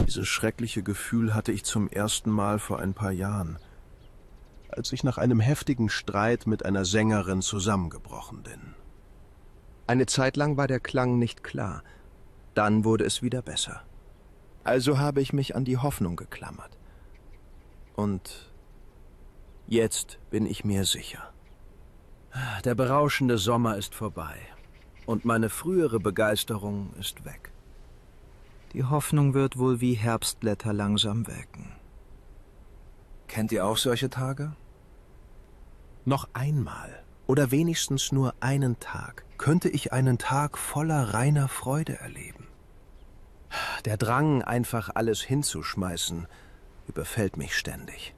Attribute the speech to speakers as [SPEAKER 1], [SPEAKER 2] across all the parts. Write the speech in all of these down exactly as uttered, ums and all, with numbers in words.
[SPEAKER 1] Dieses schreckliche Gefühl hatte ich zum ersten Mal vor ein paar Jahren, als ich nach einem heftigen Streit mit einer Sängerin zusammengebrochen bin. Eine Zeit lang war der Klang nicht klar, dann wurde es wieder besser. Also habe ich mich an die Hoffnung geklammert. Und jetzt bin ich mir sicher. Der berauschende Sommer ist vorbei und meine frühere Begeisterung ist weg.
[SPEAKER 2] Die Hoffnung wird wohl wie Herbstblätter langsam welken.
[SPEAKER 1] Kennt ihr auch solche Tage? Noch einmal oder wenigstens nur einen Tag könnte ich einen Tag voller reiner Freude erleben. Der Drang, einfach alles hinzuschmeißen, überfällt mich ständig.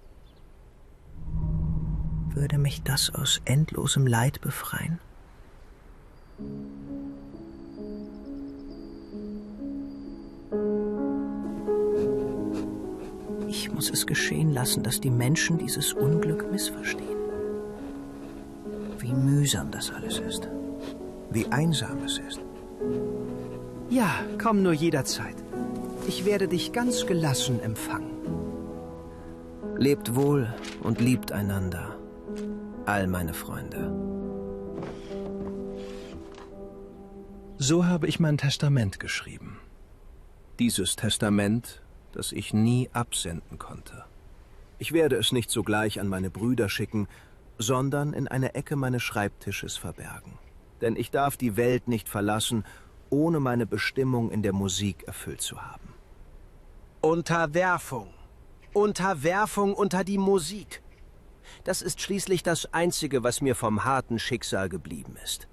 [SPEAKER 2] Würde mich das aus endlosem Leid befreien? Ich muss es geschehen lassen, dass die Menschen dieses Unglück missverstehen. Wie mühsam das alles ist.
[SPEAKER 1] Wie einsam es ist.
[SPEAKER 2] Ja, komm nur jederzeit. Ich werde dich ganz gelassen empfangen.
[SPEAKER 1] Lebt wohl und liebt einander, all meine Freunde. So habe ich mein Testament geschrieben. Dieses Testament, das ich nie absenden konnte. Ich werde es nicht sogleich an meine Brüder schicken, sondern in einer Ecke meines Schreibtisches verbergen. Denn ich darf die Welt nicht verlassen, ohne meine Bestimmung in der Musik erfüllt zu haben.
[SPEAKER 3] Unterwerfung. Unterwerfung unter die Musik. Das ist schließlich das Einzige, was mir vom harten Schicksal geblieben ist.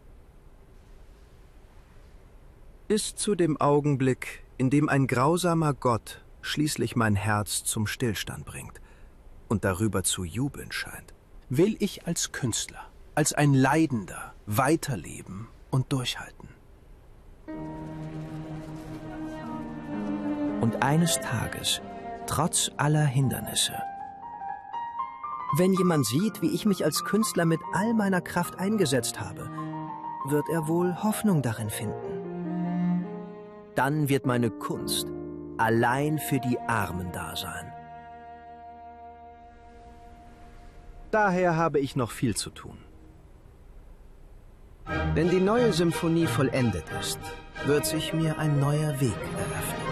[SPEAKER 1] Ist zu dem Augenblick, in dem ein grausamer Gott schließlich mein Herz zum Stillstand bringt und darüber zu jubeln scheint, will ich als Künstler, als ein Leidender weiterleben und durchhalten.
[SPEAKER 2] Und eines Tages, trotz aller Hindernisse, wenn jemand sieht, wie ich mich als Künstler mit all meiner Kraft eingesetzt habe, wird er wohl Hoffnung darin finden. Dann wird meine Kunst allein für die Armen da sein.
[SPEAKER 1] Daher habe ich noch viel zu tun.
[SPEAKER 3] Wenn die neue Symphonie vollendet ist,
[SPEAKER 1] Wird sich mir ein neuer Weg eröffnen.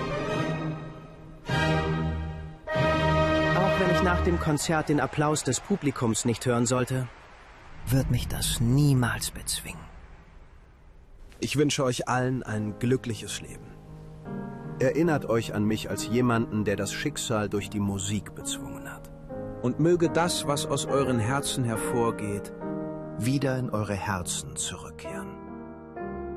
[SPEAKER 3] auch wenn ich nach dem Konzert den Applaus des Publikums nicht hören sollte,
[SPEAKER 2] Wird mich das niemals bezwingen.
[SPEAKER 1] Ich wünsche euch allen ein glückliches Leben. Erinnert euch an mich als jemanden, der das Schicksal durch die Musik bezwungen hat. Und möge das, was aus euren Herzen hervorgeht, wieder in eure Herzen zurückkehren.